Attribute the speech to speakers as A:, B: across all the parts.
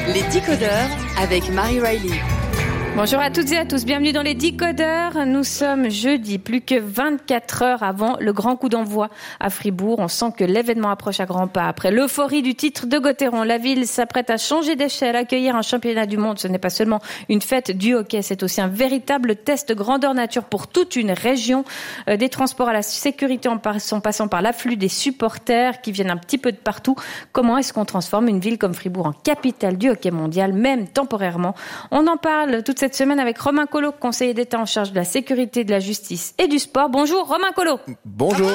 A: Les Décodeurs avec Marie Riley.
B: Bonjour à toutes et à tous, bienvenue dans les Décodeurs. Nous sommes jeudi, plus que 24 heures avant le grand coup d'envoi à Fribourg. On sent que l'événement approche à grands pas. Après l'euphorie du titre de Gauthieron, la ville s'apprête à changer d'échelle, accueillir un championnat du monde. Ce n'est pas seulement une fête du hockey, c'est aussi un véritable test grandeur nature pour toute une région. Des transports à la sécurité en passant par l'afflux des supporters qui viennent un petit peu de partout. Comment est-ce qu'on transforme une ville comme Fribourg en capitale du hockey mondial, même temporairement? On en parle toute cette semaine avec Romain Collot, conseiller d'État en charge de la sécurité, de la justice et du sport. Bonjour Romain Collot.
C: Bonjour.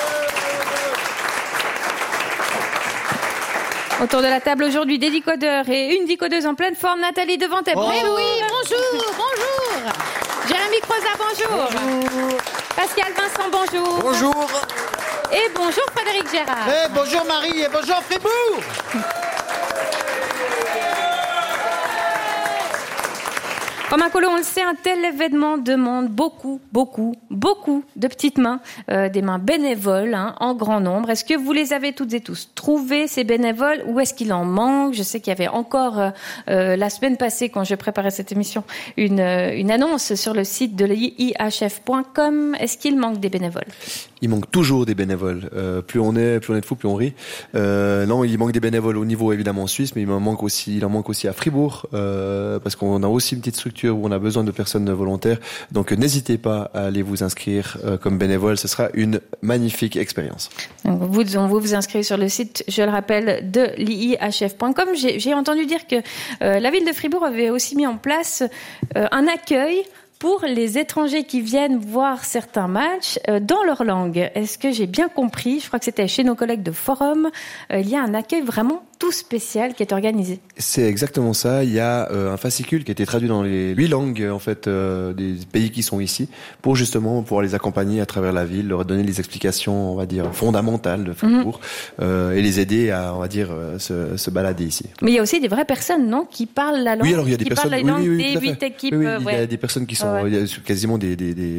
B: Autour de la table aujourd'hui, des décodeurs et une décodeuse en pleine forme, Nathalie Devantez.
D: Oh. Mais oui, bonjour.
B: Jérémy Croizat, bonjour. Pascal Vincent, bonjour.
C: Bonjour.
B: Et bonjour Frédéric Gérard.
D: Bonjour Marie et bonjour Fribourg.
B: Romain Collot, on le sait, un tel événement demande beaucoup de petites mains, des mains bénévoles, en grand nombre. Est-ce que vous les avez toutes et tous trouvés, ces bénévoles, ou est-ce qu'il en manque? Je sais qu'il y avait encore, la semaine passée, quand je préparais cette émission, une annonce sur le site de l'IHF.com. Est-ce qu'il manque des bénévoles?
C: Il manque toujours des bénévoles. Plus on est de fous, plus on rit. Non, il manque des bénévoles au niveau évidemment suisse, mais il en manque aussi à Fribourg, parce qu'on a aussi une petite structure où on a besoin de personnes volontaires. Donc n'hésitez pas à aller vous inscrire comme bénévole. Ce sera une magnifique expérience.
B: Donc, vous inscrivez sur le site, je le rappelle, de l'IHF.com. J'ai entendu dire que la ville de Fribourg avait aussi mis en place un accueil pour les étrangers qui viennent voir certains matchs dans leur langue. Est-ce que j'ai bien compris? Je crois que c'était chez nos collègues de Forum. Il y a un accueil vraiment tout spécial qui est organisé.
C: C'est exactement ça. Il y a un fascicule qui a été traduit dans les 8 langues en fait des pays qui sont ici pour justement pouvoir les accompagner à travers la ville, leur donner les explications, on va dire, fondamentales de Fribourg et les aider à, on va dire, se balader ici.
B: Mais il y a aussi des vraies personnes, non, qui parlent la langue.
C: Oui, alors il y a des personnes,
B: parlent la langue des 8 équipes.
C: Oui, il y a des personnes qui sont il y a quasiment des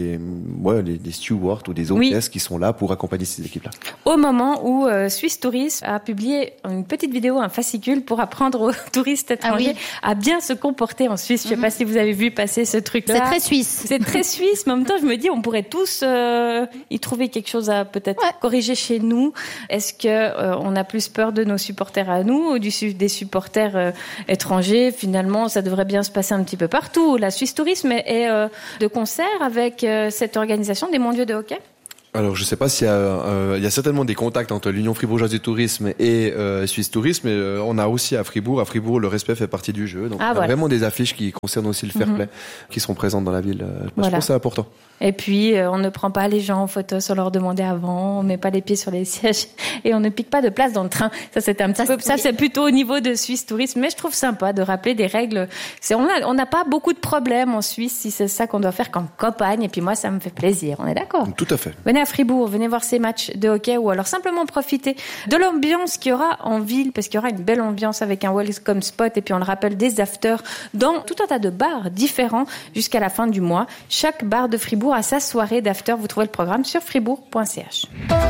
C: stewards ou des hôtesses qui sont là pour accompagner ces équipes-là.
B: Au moment où Swiss Tourisme a publié une petite vidéo, un fascicule pour apprendre aux touristes étrangers à bien se comporter en Suisse. Je sais pas si vous avez vu passer ce truc-là.
E: C'est très suisse.
B: C'est très suisse, mais en même temps, je me dis, on pourrait tous y trouver quelque chose à peut-être corriger chez nous. Est-ce que on a plus peur de nos supporters à nous ou des supporters étrangers? Finalement, ça devrait bien se passer un petit peu partout. La Suisse Tourisme est de concert avec cette organisation des mondiaux de hockey?
C: Alors, je sais pas s'il y a, il y a certainement des contacts entre l'Union fribourgeoise du tourisme et Suisse Tourisme, mais on a aussi à Fribourg, le respect fait partie du jeu. Donc, il y a vraiment des affiches qui concernent aussi le fair play, qui sont présentes dans la ville. Je pense que c'est important.
B: Et puis, on ne prend pas les gens en photo sans leur demander avant, on met pas les pieds sur les sièges et on ne pique pas de place dans le train. Ça, c'est un petit peu, ça, c'est plutôt au niveau de Suisse Tourisme, mais je trouve sympa de rappeler des règles. On n'a pas beaucoup de problèmes en Suisse si c'est ça qu'on doit faire comme campagne, et puis moi, ça me fait plaisir. On est d'accord?
C: Tout à fait.
B: Venez à Fribourg, venez voir ces matchs de hockey ou alors simplement profiter de l'ambiance qu'il y aura en ville, parce qu'il y aura une belle ambiance avec un welcome spot et puis on le rappelle des afters dans tout un tas de bars différents jusqu'à la fin du mois. Chaque bar de Fribourg a sa soirée d'after. Vous trouvez le programme sur fribourg.ch.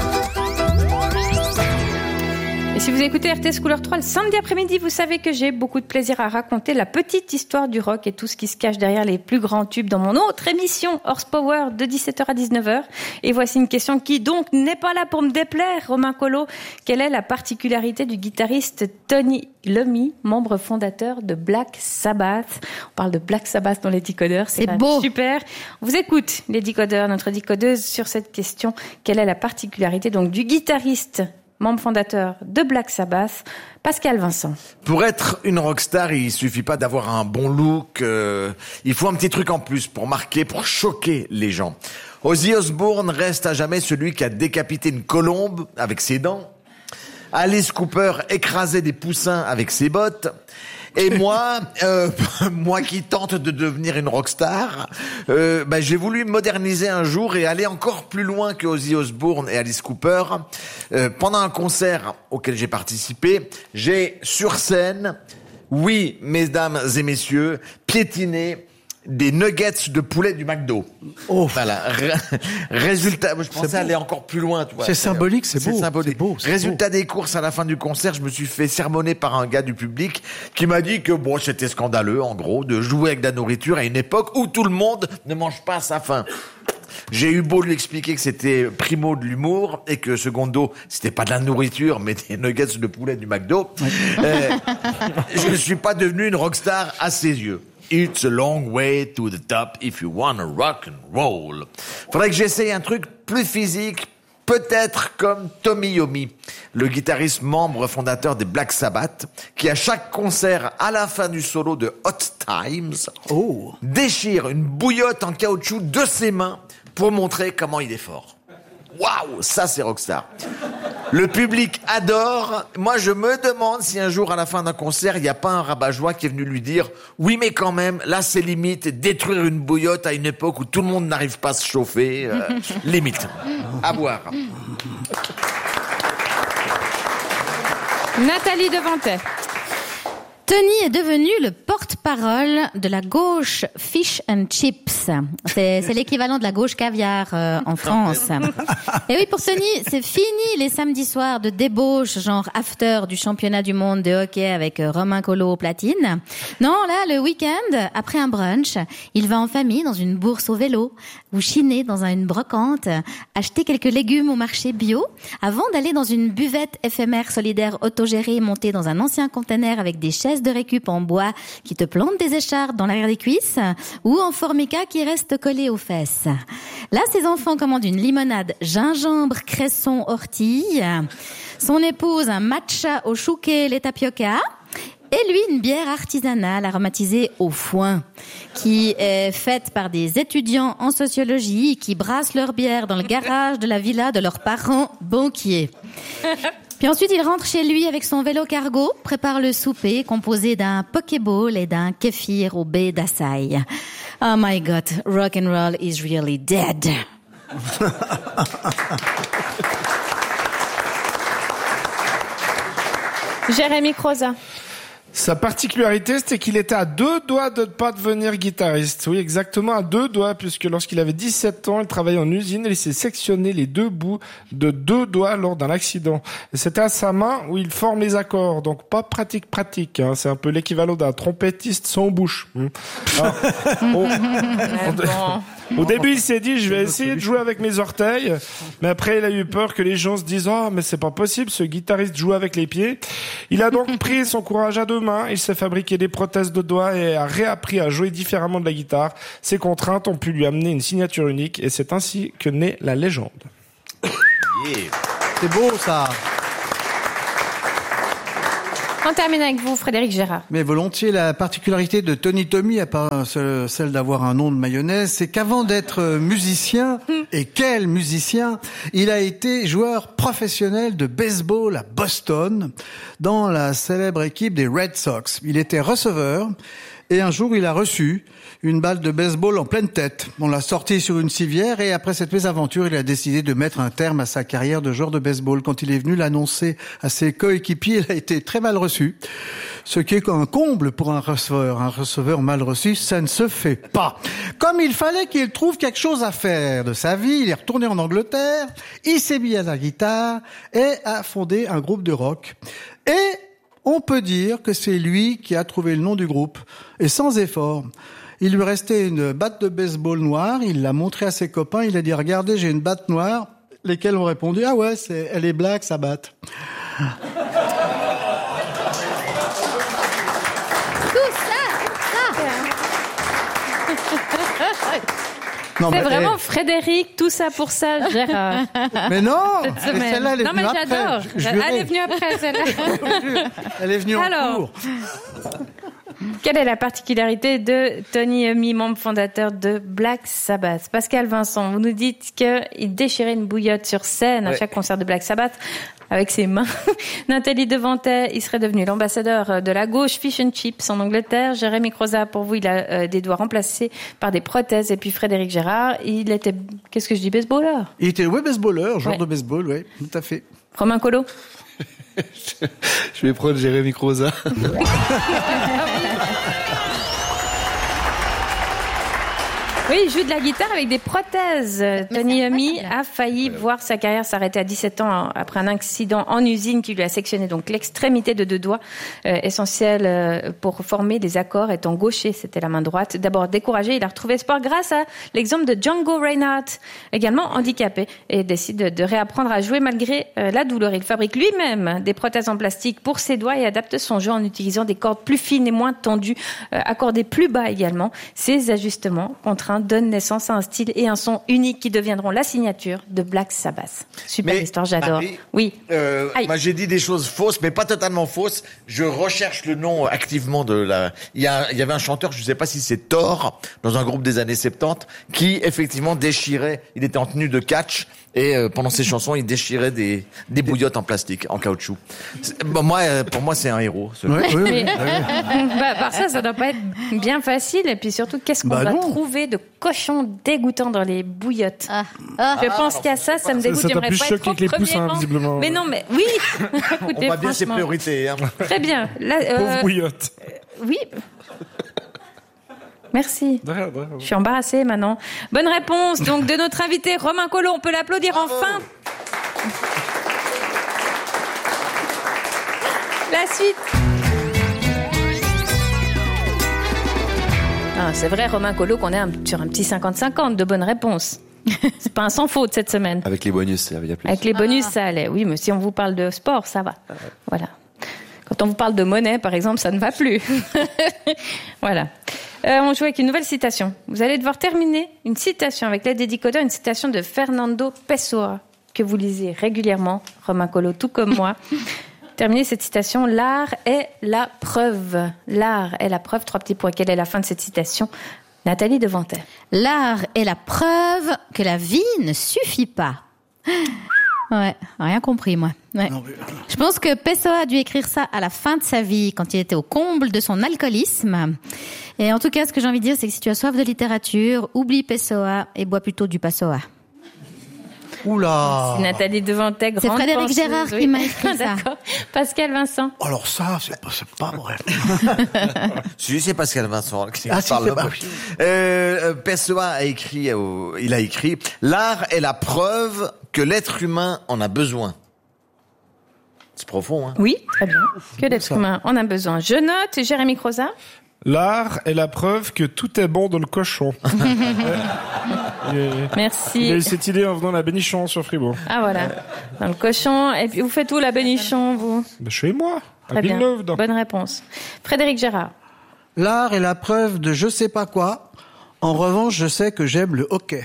B: Et si vous écoutez RTS Couleur 3 le samedi après-midi, vous savez que j'ai beaucoup de plaisir à raconter la petite histoire du rock et tout ce qui se cache derrière les plus grands tubes dans mon autre émission Horsepower de 17h à 19h. Et voici une question qui donc n'est pas là pour me déplaire, Romain Collot. Quelle est la particularité du guitariste Tony Iommi, membre fondateur de Black Sabbath? On parle de Black Sabbath dans les décodeurs.
E: C'est beau.
B: Super. On vous écoute, les décodeurs, notre décodeuse, sur cette question. Quelle est la particularité donc du guitariste membre fondateur de Black Sabbath, Pascal Vincent?
F: Pour être une rockstar, il suffit pas d'avoir un bon look, il faut un petit truc en plus pour marquer, pour choquer les gens. Ozzy Osbourne reste à jamais celui qui a décapité une colombe avec ses dents. Alice Cooper écrasait des poussins avec ses bottes. Et moi, moi qui tente de devenir une rockstar, j'ai voulu moderniser un jour et aller encore plus loin que Ozzy Osbourne et Alice Cooper. Pendant un concert auquel j'ai participé, j'ai sur scène, oui, mesdames et messieurs, piétiné des nuggets de poulet du McDo.
E: Oh.
F: Voilà. Résultat, je pensais aller encore plus loin, tu vois.
E: C'est symbolique, c'est beau.
F: Symbolique.
E: C'est beau, c'est
F: Résultat des courses à la fin du concert, je me suis fait sermonner par un gars du public qui m'a dit que bon, c'était scandaleux, en gros, de jouer avec de la nourriture à une époque où tout le monde ne mange pas à sa faim. J'ai eu beau lui expliquer que c'était primo de l'humour et que secondo, c'était pas de la nourriture mais des nuggets de poulet du McDo. Je ne suis pas devenu une rockstar à ses yeux. It's a long way to the top if you wanna rock and roll. Faudrait que j'essaye un truc plus physique, peut-être comme Tommy Yomi, le guitariste membre fondateur des Black Sabbath, qui à chaque concert, à la fin du solo de Hot Times, déchire une bouillotte en caoutchouc de ses mains pour montrer comment il est fort. Waouh, ça c'est rockstar. Le public adore. Moi, je me demande si un jour, à la fin d'un concert, il n'y a pas un rabat-joie qui est venu lui dire « Oui, mais quand même, là, c'est limite. Détruire une bouillotte à une époque où tout le monde n'arrive pas à se chauffer. Limite. » À boire.
B: Nathalie Devantet.
G: Tony est devenu le porte-parole de la gauche Fish and Chips. C'est l'équivalent de la gauche caviar en France. Et oui, pour Tony, c'est fini les samedis soirs de débauche, genre after du championnat du monde de hockey avec Romain Collot au platine. Non, là, le week-end, après un brunch, il va en famille dans une bourse au vélo ou chiner dans une brocante, acheter quelques légumes au marché bio avant d'aller dans une buvette éphémère solidaire autogérée montée dans un ancien conteneur avec des chaises de récup en bois qui te plantent des écharpes dans l'arrière des cuisses ou en formica qui reste collé aux fesses. Là, ses enfants commandent une limonade gingembre, cresson, ortie. Son épouse, un matcha au chouquet, les tapioca. Et lui, une bière artisanale aromatisée au foin, qui est faite par des étudiants en sociologie qui brassent leur bière dans le garage de la villa de leurs parents banquiers. Puis ensuite, il rentre chez lui avec son vélo cargo, prépare le souper composé d'un pokéball et d'un kéfir au baie d'Açaï. Oh my God, rock and roll is really dead.
B: Jérémy Croza.
H: Sa particularité, c'était qu'il était à 2 doigts de ne pas devenir guitariste. Oui, exactement, à 2 doigts, puisque lorsqu'il avait 17 ans, il travaillait en usine et il s'est sectionné les 2 bouts de 2 doigts lors d'un accident. Et c'était à sa main où il forme les accords, donc pas pratique, hein. C'est un peu l'équivalent d'un trompettiste sans bouche. Alors, au début, il s'est dit, je vais essayer de jouer avec mes orteils. Mais après, il a eu peur que les gens se disent, oh, mais c'est pas possible, ce guitariste joue avec les pieds. Il a donc pris son courage à 2 mains. Il s'est fabriqué des prothèses de doigts et a réappris à jouer différemment de la guitare. Ses contraintes ont pu lui amener une signature unique et c'est ainsi que naît la légende.
E: C'est beau, ça.
B: On termine avec vous, Frédéric Gérard.
E: Mais volontiers, la particularité de Tony Tommy, à part celle d'avoir un nom de mayonnaise, c'est qu'avant d'être musicien, et quel musicien, il a été joueur professionnel de baseball à Boston, dans la célèbre équipe des Red Sox. Il était receveur, et un jour, il a reçu une balle de baseball en pleine tête. On l'a sorti sur une civière et après cette mésaventure, il a décidé de mettre un terme à sa carrière de joueur de baseball. Quand il est venu l'annoncer à ses coéquipiers, il a été très mal reçu. Ce qui est un comble pour un receveur. Un receveur mal reçu, ça ne se fait pas. Comme il fallait qu'il trouve quelque chose à faire de sa vie, il est retourné en Angleterre, il s'est mis à la guitare et a fondé un groupe de rock. Et on peut dire que c'est lui qui a trouvé le nom du groupe. Et sans effort. Il lui restait une batte de baseball noire, il l'a montré à ses copains, il a dit « Regardez, j'ai une batte noire », lesquels ont répondu « Ah ouais, elle est Black Sabbath ».
B: Non, c'est vraiment Frédéric, tout ça pour ça, Gérard.
E: Mais non,
B: celle-là,
E: elle est venue après.
B: J'adore. Elle est venue après, celle-là.
E: Elle est venue en cours.
B: Quelle est la particularité de Tony Iommi, membre fondateur de Black Sabbath? Pascal Vincent, vous nous dites qu'il déchirait une bouillotte sur scène à chaque concert de Black Sabbath avec ses mains. Nathalie Devantet, il serait devenu l'ambassadeur de la gauche Fish and Chips en Angleterre. Jérémy Croza, pour vous, il a des doigts remplacés par des prothèses. Et puis Frédéric Gérard, il était, qu'est-ce que je dis, baseballeur?
E: Il était, baseballeur, joueur de baseball, oui, tout à fait.
B: Romain Collot?
C: Je vais prendre Jérémy Croza.
B: Oui, il joue de la guitare avec des prothèses. Tony Iommi a failli voir sa carrière s'arrêter à 17 ans après un accident en usine qui lui a sectionné donc l'extrémité de 2 doigts, essentiel pour former les accords étant gaucher, c'était la main droite. D'abord découragé, il a retrouvé sport grâce à l'exemple de Django Reinhardt, également handicapé, et décide de réapprendre à jouer malgré la douleur. Il fabrique lui-même des prothèses en plastique pour ses doigts et adapte son jeu en utilisant des cordes plus fines et moins tendues, accordées plus bas également. Ces ajustements contraints donnent naissance à un style et un son unique qui deviendront la signature de Black Sabbath. Super histoire, j'adore.
F: Marie,
B: oui.
F: Moi, j'ai dit des choses fausses, mais pas totalement fausses. Je recherche le nom activement de la... Il y avait un chanteur, je ne sais pas si c'est Thor, dans un groupe des années 70, qui, effectivement, déchirait, il était en tenue de catch, et pendant ses chansons, il déchirait des bouillottes en plastique, en caoutchouc. Bon, pour moi, c'est un héros.
B: Oui. Par ça doit pas être bien facile. Et puis surtout, qu'est-ce qu'on va trouver de cochon dégoûtant dans les bouillottes? Je pense qu'à ça me dégoûte.
H: Ça t'a plus choqué que les poussins, visiblement.
B: Mais non, mais oui. Écoutez,
F: on va bien ses priorités. Hein.
B: Très bien.
H: Pauvre bouillotte.
B: Oui. Merci. Je suis embarrassée maintenant. Bonne réponse donc de notre invité Romain Collot. On peut l'applaudir enfin. La suite. Ah, c'est vrai, Romain Collot, qu'on est sur un petit 50-50 de bonnes réponses. C'est pas un sans faute cette semaine.
C: Avec les bonus, ça y a plus.
B: Avec les bonus, ça allait. Oui, mais si on vous parle de sport, ça va. Voilà. Quand on vous parle de monnaie, par exemple, ça ne va plus. Voilà. On joue avec une nouvelle citation. Vous allez devoir terminer une citation avec l'aide des décodeurs, une citation de Fernando Pessoa, que vous lisez régulièrement, Romain Collot, tout comme moi. Terminez cette citation. L'art est la preuve. L'art est la preuve. 3 petits points. Quelle est la fin de cette citation? Nathalie Devantet.
G: L'art est la preuve que la vie ne suffit pas. Ouais, rien compris, moi. Ouais. Je pense que Pessoa a dû écrire ça à la fin de sa vie, quand il était au comble de son alcoolisme. Et en tout cas, ce que j'ai envie de dire, c'est que si tu as soif de littérature, oublie Pessoa et bois plutôt du Passoa.
E: Oula.
B: C'est Nathalie Devantet, grande
G: C'est Frédéric
B: penseuse,
G: Gérard qui m'a écrit ça.
B: D'accord. Pascal Vincent.
E: Alors ça, c'est pas vrai.
F: Si, c'est Pascal Vincent qui
E: Ah, si,
F: parle.
E: c'est pas oui.
F: Pessoa a écrit, il a écrit, l'art est la preuve que l'être humain en a besoin. C'est profond, hein?
B: Oui, très bien. Que l'être humain en a besoin. Je note, Jérémy Croza.
H: L'art est la preuve que tout est bon dans le cochon.
B: Merci.
H: Il a eu cette idée en venant à la Bénichon sur Fribourg.
B: Ah voilà, dans le cochon. Et puis vous faites où la Bénichon, vous?
H: Chez moi, à
B: Très bien.
H: Villeneuve.
B: Bonne réponse. Frédéric Gérard.
E: L'art est la preuve de je sais pas quoi. En revanche, je sais que j'aime le hockey.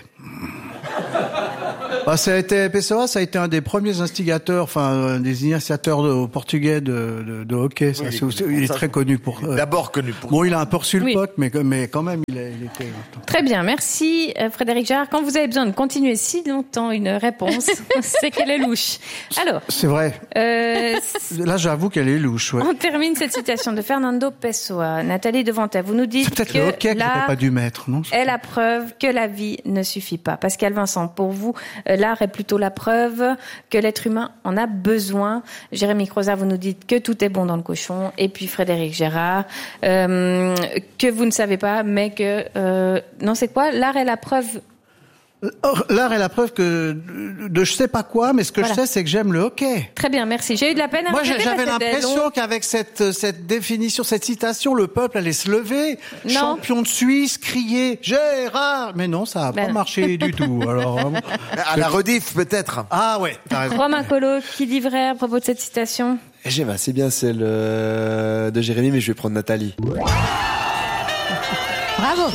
E: Pessoa, ça a été un des premiers instigateurs, des initiateurs au portugais de hockey. Il est très connu pour.
F: D'abord connu pour.
E: Bon, il a un peu reçu le pote, mais quand même, il était.
B: Très bien, merci Frédéric Gérard. Quand vous avez besoin de continuer si longtemps une réponse, c'est qu'elle est louche. Alors.
E: C'est vrai. Là, j'avoue qu'elle est louche. Ouais.
B: On termine cette citation de Fernando Pessoa. Nathalie Devantet, vous nous dites
E: c'est peut-être
B: que
E: le hockey qu'il n'aurait pas dû mettre, non?
B: Est la preuve que la vie ne suffit pas. Pascal Vincent, pour vous, l'art est plutôt la preuve que l'être humain en a besoin. Jérémy Croza, vous nous dites que tout est bon dans le cochon. Et puis Frédéric Gérard, que vous ne savez pas, mais que... non, c'est quoi? L'art est la preuve...
E: L'art est la preuve que de je sais pas quoi, mais ce que je sais, c'est que j'aime le hockey.
B: Très bien, merci. J'ai eu de la peine à
E: Moi,
B: répéter
E: j'avais
B: parce que
E: l'impression qu'avec cette définition, cette citation, le peuple allait se lever, champion de Suisse, crier Gérard. Mais non, ça a pas marché du tout. Alors,
F: à la rediff, peut-être.
E: Ah ouais, t'as raison.
B: Romain Collot, qui dit vrai à propos de cette citation?
C: C'est bien celle de Jérémy, mais je vais prendre Nathalie.
G: Bravo.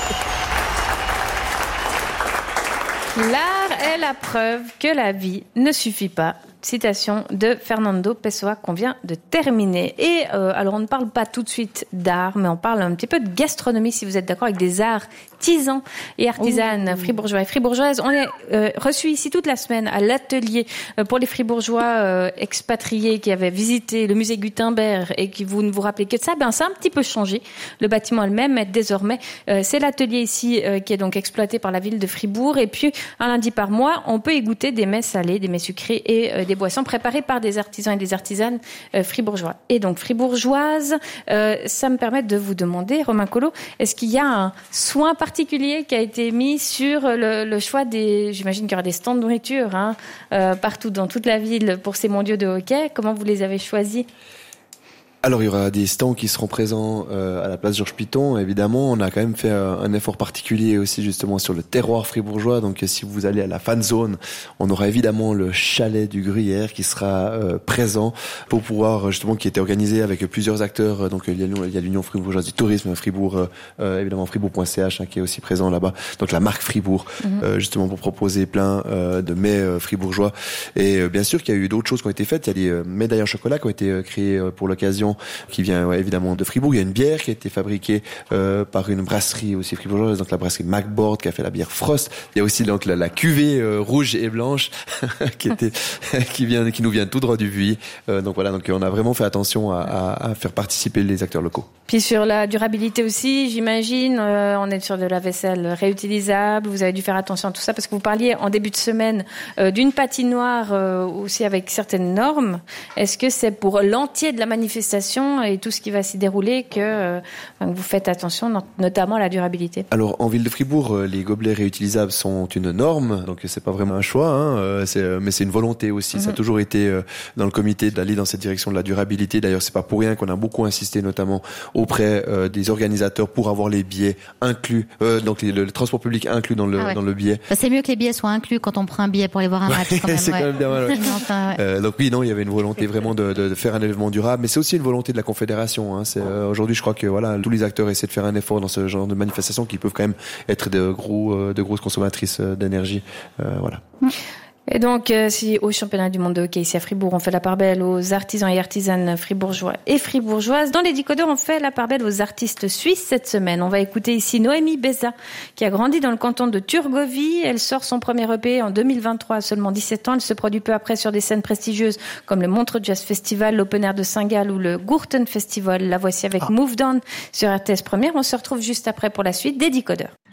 B: L'art est la preuve que la vie ne suffit pas. Citation de Fernando Pessoa qu'on vient de terminer. Et alors on ne parle pas tout de suite d'art, mais on parle un petit peu de gastronomie, si vous êtes d'accord, avec des artisans et artisanes fribourgeois et fribourgeoises. On est reçus ici toute la semaine à l'atelier pour les fribourgeois expatriés qui avaient visité le musée Gutenberg et qui vous ne vous rappelez que de ça. Ça a un petit peu changé. Le bâtiment est le même, mais désormais c'est l'atelier ici qui est donc exploité par la ville de Fribourg. Et puis un lundi par par mois, on peut y goûter des mets salés, des mets sucrés et des boissons préparées par des artisans et des artisanes fribourgeois. Et donc fribourgeoises, ça me permet de vous demander, Romain Collot, est-ce qu'il y a un soin particulier qui a été mis sur le choix des... J'imagine qu'il y aura des stands de nourriture partout dans toute la ville pour ces mondiaux de hockey. Comment vous les avez choisis ?
C: Alors, il y aura des stands qui seront présents à la place Georges Piton. Évidemment, on a quand même fait un effort particulier aussi justement sur le terroir fribourgeois. Donc, si vous allez à la fan zone, on aura évidemment le chalet du Gruyère qui sera présent pour pouvoir justement, qui était organisé avec plusieurs acteurs. Donc, il y a l'Union fribourgeoise du tourisme, Fribourg, évidemment Fribourg.ch qui est aussi présent là-bas. Donc, la marque Fribourg, justement pour proposer plein de mets fribourgeois. Et bien sûr qu'il y a eu d'autres choses qui ont été faites. Il y a des médailles en chocolat qui ont été créées pour l'occasion, qui vient évidemment de Fribourg. Il y a une bière qui a été fabriquée par une brasserie aussi fribourgeoise, donc la brasserie Macboard qui a fait la bière Frost. Il y a aussi donc la cuvée rouge et blanche qui nous vient tout droit du Vuilly. Donc voilà, donc on a vraiment fait attention à faire participer les acteurs locaux.
B: Puis sur la durabilité aussi, j'imagine, on est sur de la vaisselle réutilisable. Vous avez dû faire attention à tout ça parce que vous parliez en début de semaine d'une patinoire aussi avec certaines normes. Est-ce que c'est pour l'entier de la manifestation et tout ce qui va s'y dérouler que vous faites attention, notamment à la durabilité?
C: Alors en ville de Fribourg, les gobelets réutilisables sont une norme, donc c'est pas vraiment un choix, mais c'est une volonté aussi. Ça a toujours été dans le comité d'aller dans cette direction de la durabilité. D'ailleurs, c'est pas pour rien qu'on a beaucoup insisté, notamment auprès des organisateurs, pour avoir les billets inclus, donc le transport public inclus dans le billet.
G: C'est mieux que les billets soient inclus quand on prend un billet pour aller voir un match. Quand même,
C: c'est quand même bien mal. Donc oui, non, il y avait une volonté vraiment de faire un événement durable, mais c'est aussi une volonté de la Confédération. Aujourd'hui, je crois que voilà, tous les acteurs essaient de faire un effort dans ce genre de manifestations qui peuvent quand même être de grosses consommatrices d'énergie. Voilà.
B: Et donc, si au championnat du monde de hockey ici à Fribourg, on fait la part belle aux artisans et artisanes fribourgeois et fribourgeoises, dans les décodeurs, on fait la part belle aux artistes suisses cette semaine. On va écouter ici Noémie Beza, qui a grandi dans le canton de Turgovie. Elle sort son premier EP en 2023, à seulement 17 ans. Elle se produit peu après sur des scènes prestigieuses comme le Montreux Jazz Festival, l'Open Air de Saint-Gall ou le Gurten Festival. La voici avec Move Down sur RTS Première. On se retrouve juste après pour la suite des décodeurs.